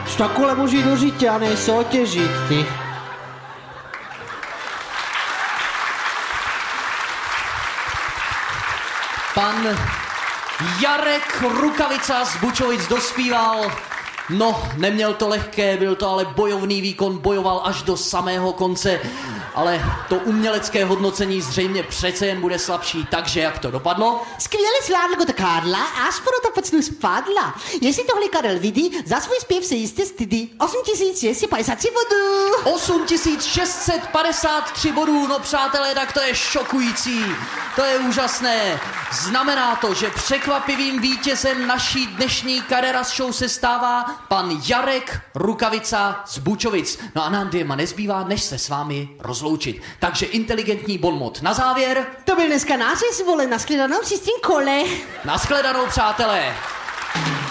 Takhle můžu do žitia, nej soutěžit, ty. Pan Jarek Rukavica z Bučovic dospíval. No, neměl to lehké, byl to ale bojovný výkon, bojoval až do samého konce, ale to umělecké hodnocení zřejmě přece jen bude slabší, takže jak to dopadlo? Skvěle zvládl to Karla, až pro to pocnu spadla. Jestli tohle Karel vidí, za svůj zpěv se jistě stydí. 8653 bodů. 8653 bodů, no přátelé, tak to je šokující, to je úžasné. Znamená to, že překvapivým vítězem naší dnešní Carreras Show se stává pan Jarek Rukavica z Bučovic. No a nám dvěma nezbývá, než se s vámi rozloučit. Takže inteligentní bonmot na závěr. To byl dneska náš vole, nashledanou příštím kole. Nashledanou, přátelé.